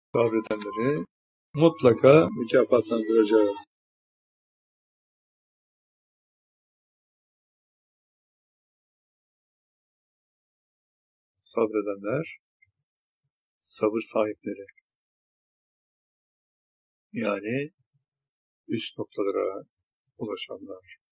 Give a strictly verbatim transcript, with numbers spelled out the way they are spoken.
Sabredenleri mutlaka mükafatlandıracağız. Sabredenler, sabır sahipleri. Yani üst noktalara ulaşanlar.